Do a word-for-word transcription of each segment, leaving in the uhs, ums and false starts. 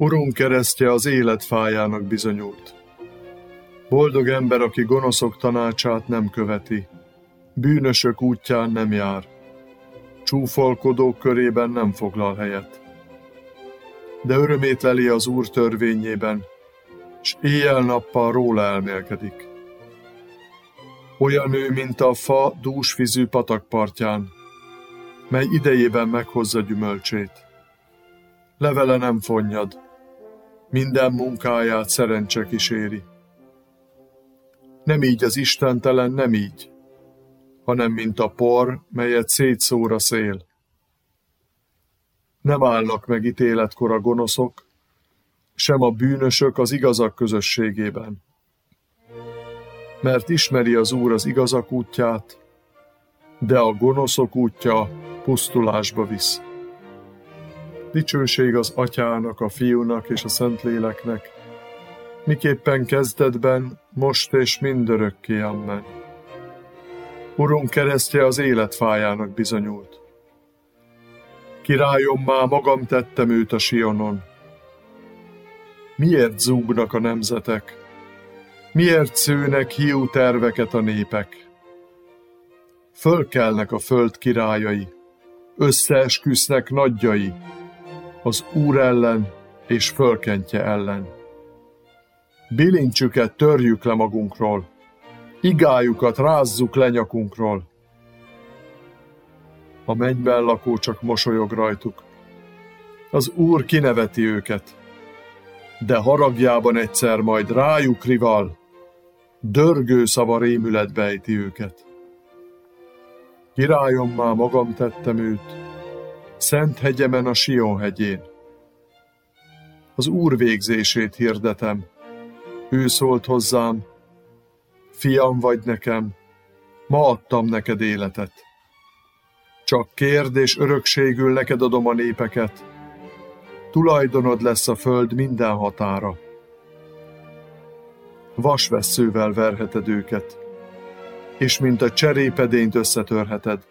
Urunk keresztje az élet fájának bizonyult. Boldog ember, aki gonoszok tanácsát nem követi, bűnösök útján nem jár, csúfolkodók körében nem foglal helyet. De örömét leli az Úr törvényében, s éjjel-nappal róla elmélkedik. Olyan ő, mint a fa dúsvízű patakpartján, mely idejében meghozza gyümölcsét. Levele nem fonnyad, minden munkáját szerencse kíséri. Nem így az istentelen, nem így, hanem mint a por, melyet szétszór a szél. Nem állnak meg ítéletkor a gonoszok, sem a bűnösök az igazak közösségében. Mert ismeri az Úr az igazak útját, de a gonoszok útja pusztulásba visz. Dicsőség az Atyának, a Fiúnak és a Szentléleknek, miképpen kezdetben, most és mindörökké, amen. Urunk keresztje az élet fájának bizonyult. Királyommá magam tettem őt a Sionon. Miért zúgnak a nemzetek? Miért szőnek hiú terveket a népek? Fölkelnek a föld királyai, összeesküsznek nagyjai, az Úr ellen és fölkentje ellen. Bilincsüket törjük le magunkról, igájukat rázzuk le nyakunkról. A mennyben lakó csak mosolyog rajtuk. Az Úr kineveti őket, de haragjában egyszer majd rájuk rival, dörgő szava rémületbe ejti őket. Királyommá magam tettem őt, szent hegyemen a Sion hegyén. Az Úr végzését hirdetem, ő szólt hozzám, fiam vagy nekem, ma adtam neked életet. Csak kérd, és örökségül neked adom a népeket, tulajdonod lesz a föld minden határa. Vasvesszővel verheted őket, és mint a cserépedényt összetörheted.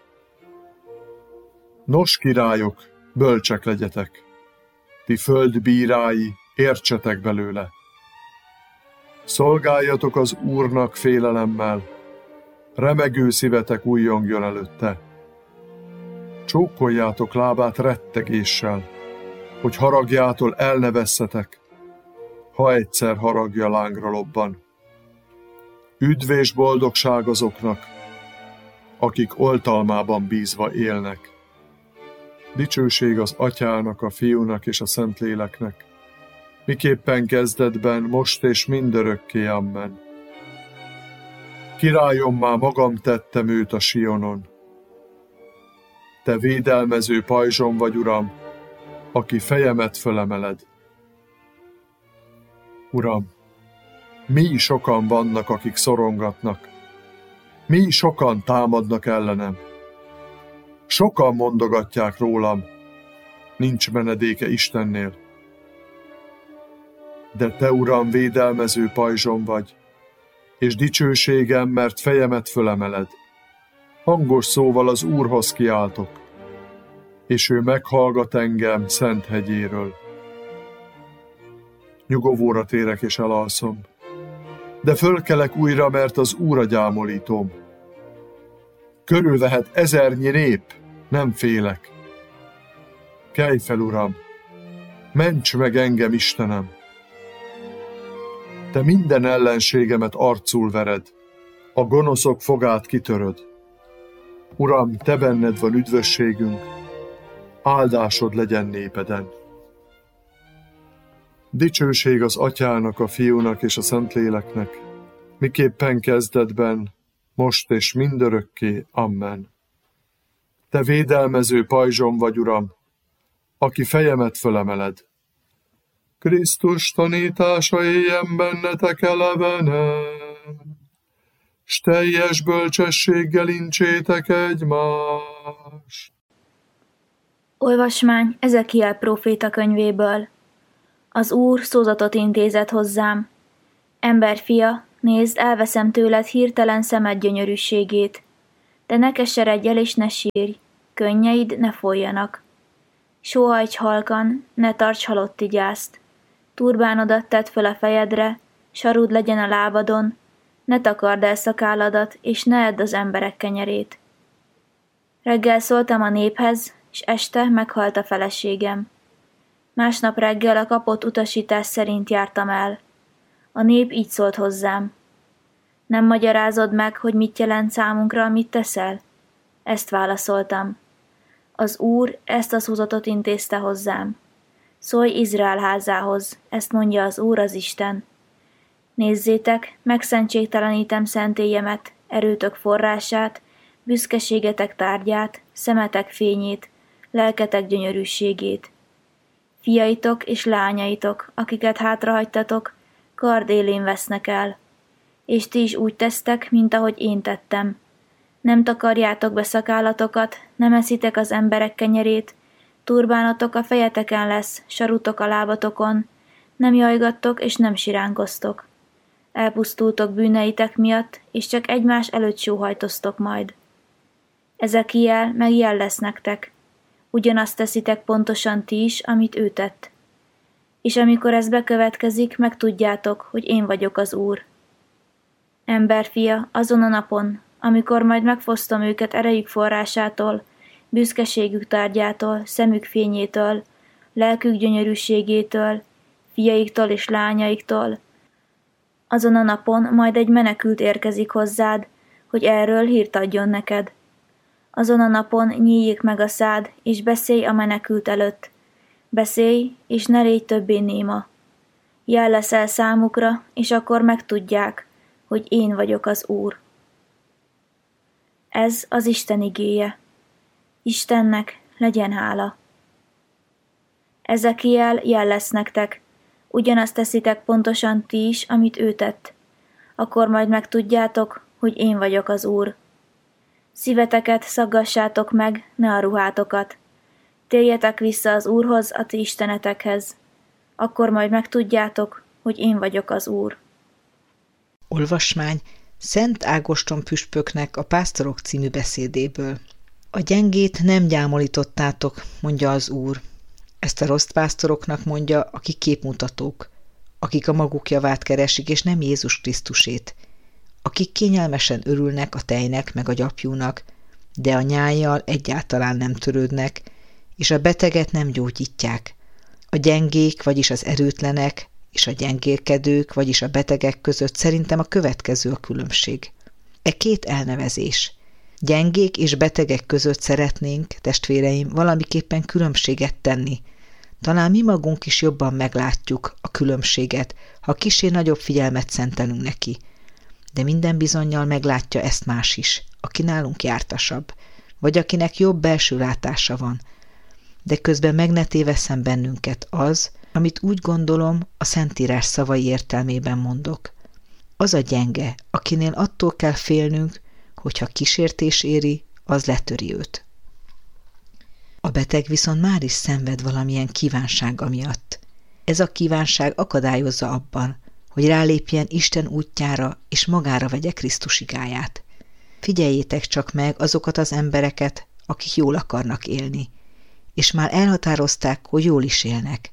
Nos, királyok, bölcsek legyetek, ti föld bírái, értsetek belőle. Szolgáljatok az Úrnak félelemmel, remegő szívetek újjongjon előtte. Csókoljátok lábát rettegéssel, hogy haragjától el ne vesszetek, ha egyszer haragja lángra lobban. Üdv és boldogság azoknak, akik oltalmában bízva élnek. Dicsőség az Atyának, a Fiúnak és a Szentléleknek, miképpen kezdetben, most és mindörökké, amen. Királyommá magam tettem őt a Sionon. Te védelmező pajzsom vagy, Uram, aki fejemet fölemeled. Uram, mi sokan vannak, akik szorongatnak, mi sokan támadnak ellenem. Sokan mondogatják rólam, nincs menedéke Istennél. De te, Uram, védelmező pajzsom vagy, és dicsőségem, mert fejemet fölemeled. Hangos szóval az Úrhoz kiáltok, és ő meghallgat engem szent hegyéről. Nyugovóra térek és elalszom, de fölkelek újra, mert az Úr a gyámolítóm. Körülvehet ezernyi nép, nem félek. Kelj fel, Uram, ments meg engem, Istenem! Te minden ellenségemet arcul vered, a gonoszok fogát kitöröd. Uram, te benned van üdvösségünk, áldásod legyen népeden. Dicsőség az Atyának, a Fiúnak és a Szentléleknek, miképpen kezdetben, most és mindörökké, amen. Te védelmező pajzsom vagy, Uram, aki fejemet fölemeled. Krisztus tanítása éljen bennetek elevenen, s teljes bölcsességgel incsétek egymást. Olvasmány Ezekiel próféta könyvéből. Az Úr szózatot intézett hozzám. Emberfia, nézd, elveszem tőled hirtelen szemed gyönyörűségét, de ne keseredj el és ne sírj, könnyeid ne folyjanak. Sóhajts halkan, ne tarts halotti gyászt, turbánodat tedd föl a fejedre, sarud legyen a lábadon, ne takard el szakálladat, és ne edd az emberek kenyerét. Reggel szóltam a néphez, és este meghalt a feleségem. Másnap reggel a kapott utasítás szerint jártam el. A nép így szólt hozzám. Nem magyarázod meg, hogy mit jelent számunkra, amit teszel? Ezt válaszoltam. Az Úr ezt a szózatot intézte hozzám. Szólj Izrael házához, ezt mondja az Úr az Isten. Nézzétek, megszentségtelenítem szentélyemet, erőtök forrását, büszkeségetek tárgyát, szemetek fényét, lelketek gyönyörűségét. Fiaitok és lányaitok, akiket hátrahagytatok, kard élén vesznek el. És ti is úgy tesztek, mint ahogy én tettem. Nem takarjátok be szakállatokat, nem eszitek az emberek kenyerét, turbánatok a fejeteken lesz, sarutok a lábatokon, nem jajgattok és nem siránkoztok. Elpusztultok bűneitek miatt, és csak egymás előtt sóhajtoztok majd. Ezek jel meg jel lesz nektek. Ugyanazt teszitek pontosan ti is, amit ő tett. És amikor ez bekövetkezik, megtudjátok, hogy én vagyok az Úr. Emberfia, azon a napon, amikor majd megfosztom őket erejük forrásától, büszkeségük tárgyától, szemük fényétől, lelkük gyönyörűségétől, fiaiktól és lányaiktól, azon a napon majd egy menekült érkezik hozzád, hogy erről hírt adjon neked. Azon a napon nyíljék meg a szád, és beszélj a menekült előtt. Beszélj, és ne légy többé néma. Jel leszel számukra, és akkor megtudják, hogy én vagyok az Úr. Ez az Isten igéje. Istennek legyen hála. Ezekiel jel lesz nektek, ugyanazt teszitek pontosan ti is, amit ő tett. Akkor majd megtudjátok, hogy én vagyok az Úr. Szíveteket szaggassátok meg, ne a ruhátokat. Térjetek vissza az Úrhoz, a ti istenetekhez. Akkor majd megtudjátok, hogy én vagyok az Úr. Olvasmány Szent Ágoston püspöknek a Pásztorok című beszédéből. A gyengét nem gyámolítottátok, mondja az Úr. Ezt a rossz pásztoroknak mondja, akik képmutatók, akik a maguk javát keresik, és nem Jézus Krisztusét, akik kényelmesen örülnek a tejnek meg a gyapjúnak, de a nyájjal egyáltalán nem törődnek, és a beteget nem gyógyítják. A gyengék, vagyis az erőtlenek, és a gyengélkedők, vagyis a betegek között szerintem a következő a különbség. E két elnevezés. Gyengék és betegek között szeretnénk, testvéreim, valamiképpen különbséget tenni. Talán mi magunk is jobban meglátjuk a különbséget, ha kissé nagyobb figyelmet szentelünk neki. De minden bizonnyal meglátja ezt más is, aki nálunk jártasabb, vagy akinek jobb belső látása van. De közben meg ne tévesszen bennünket az, amit úgy gondolom, a Szentírás szavai értelmében mondok. Az a gyenge, akinél attól kell félnünk, hogyha kísértés éri, az letöri őt. A beteg viszont már is szenved valamilyen kívánsága miatt. Ez a kívánság akadályozza abban, hogy rálépjen Isten útjára és magára vegye Krisztus igáját. Figyeljétek csak meg azokat az embereket, akik jól akarnak élni, és már elhatározták, hogy jól is élnek.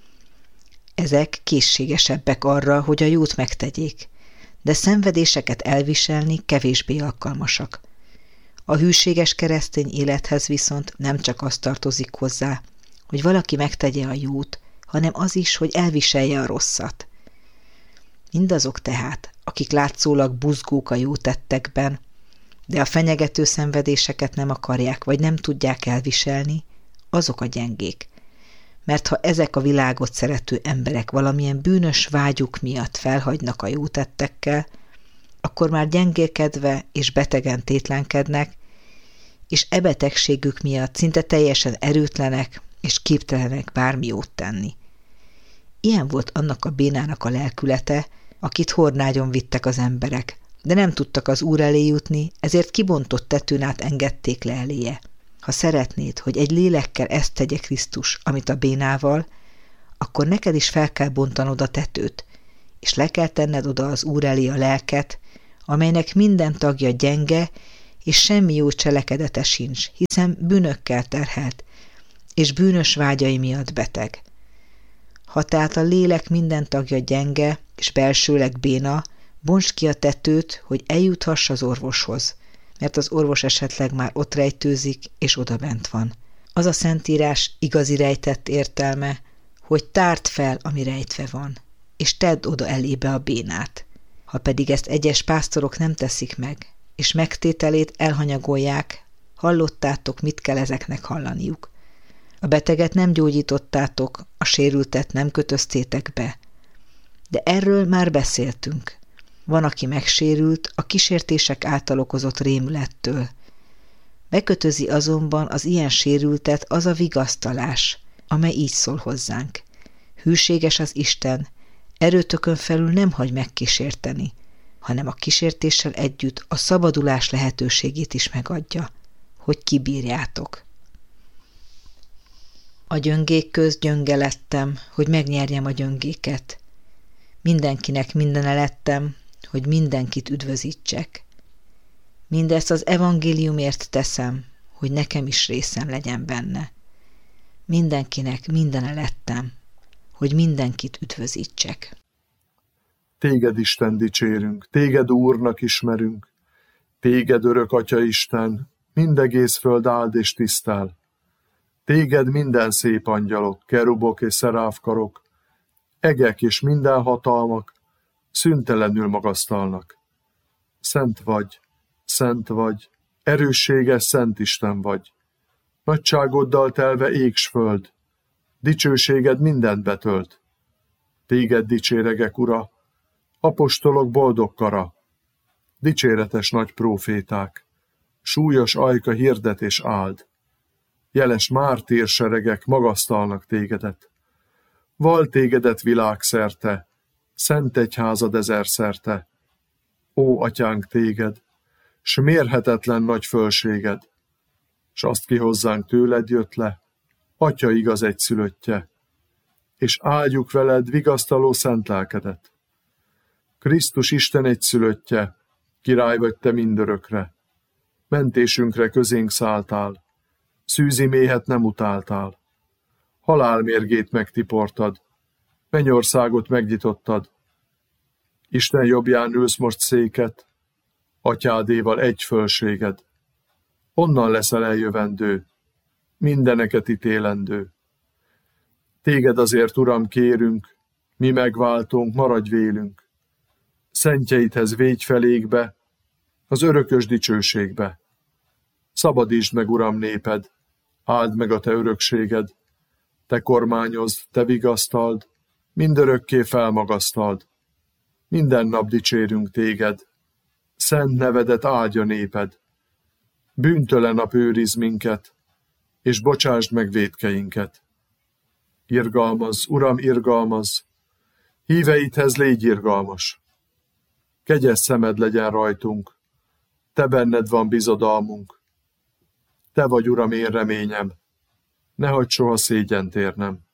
Ezek készségesebbek arra, hogy a jót megtegyék, de szenvedéseket elviselni kevésbé alkalmasak. A hűséges keresztény élethez viszont nem csak az tartozik hozzá, hogy valaki megtegye a jót, hanem az is, hogy elviselje a rosszat. Mindazok tehát, akik látszólag buzgók a jó tettekben, de a fenyegető szenvedéseket nem akarják, vagy nem tudják elviselni, azok a gyengék. Mert ha ezek a világot szerető emberek valamilyen bűnös vágyuk miatt felhagynak a jó tettekkel, akkor már gyengélkedve és betegen tétlenkednek, és e betegségük miatt szinte teljesen erőtlenek és képtelenek bármi jót tenni. Ilyen volt annak a bénának a lelkülete, akit hornágyon vittek az emberek, de nem tudtak az Úr elé jutni, ezért kibontott tetőn át engedték le eléje. Ha szeretnéd, hogy egy lélekkel ezt tegye Krisztus, amit a bénával, akkor neked is fel kell bontanod a tetőt, és le kell tenned oda az Úr elé a lelket, amelynek minden tagja gyenge, és semmi jó cselekedete sincs, hiszen bűnökkel terhelt, és bűnös vágyai miatt beteg. Ha tehát a lélek minden tagja gyenge és belsőleg béna, bontsd ki a tetőt, hogy eljuthass az orvoshoz, mert az orvos esetleg már ott rejtőzik, és odabent van. Az a szentírás igazi rejtett értelme, hogy tárd fel, ami rejtve van, és tedd oda elébe a bénát. Ha pedig ezt egyes pásztorok nem teszik meg, és megtételét elhanyagolják, hallottátok, mit kell ezeknek hallaniuk. A beteget nem gyógyítottátok, a sérültet nem kötöztétek be. De erről már beszéltünk. Van, aki megsérült a kísértések által okozott rémülettől. Bekötözi azonban az ilyen sérültet az a vigasztalás, amely így szól hozzánk. Hűséges az Isten, erőtökön felül nem hagy megkísérteni, hanem a kísértéssel együtt a szabadulás lehetőségét is megadja, hogy kibírjátok. A gyöngék közt gyönge lettem, hogy megnyerjem a gyöngéket. Mindenkinek mindene lettem, hogy mindenkit üdvözítsek. Mindezt az evangéliumért teszem, hogy nekem is részem legyen benne. Mindenkinek mindene lettem, hogy mindenkit üdvözítsek. Téged, Isten, dicsérünk, téged Úrnak ismerünk, téged örök Atya Isten, mindegész föld áld és tisztel. Téged minden szép angyalok, kerubok és szeráfkarok, egek és minden hatalmak szüntelenül magasztalnak. Szent vagy, szent vagy, erősséges Szent Isten vagy. Nagyságoddal telve égs föld, dicsőséged mindent betölt. Téged dicséregek, Ura, apostolok boldog kara, dicséretes nagy próféták, súlyos ajka hirdet és áld. Jeles mártírseregek magasztalnak tégedet. Val tégedet világszerte, szent egyházad ezerszerte. Ó, Atyánk, téged, s mérhetetlen nagy fölséged, s azt ki hozzánk tőled jött le, Atya igaz egyszülöttje, és áldjuk veled vigasztaló szent lelkedet. Krisztus Isten egyszülöttje, király vagy te mindörökre, mentésünkre közénk szálltál, szűzi méhet nem utáltál, halálmérgét megtiportad, mennyországot megnyitottad, Isten jobbján ülsz most széket, Atyádéval egy fölséged, onnan leszel eljövendő, mindeneket ítélendő. Téged azért, Uram, kérünk, mi megváltunk, maradj vélünk, szentjeidhez védj felékbe, az örökös dicsőségbe. Szabadítsd meg, Uram, néped, áld meg a te örökséged, te kormányozd, te vigasztald, mindörökké felmagasztald. Minden nap dicsérünk téged, szent nevedet áldja néped. Bűntelen nap őriz minket, és bocsásd meg vétkeinket. Irgalmaz, Uram, irgalmaz, híveidhez légy irgalmas. Kegyes szemed legyen rajtunk, te benned van bizodalmunk. Te vagy, Uram, én reményem, ne hagyd soha szégyent érnem.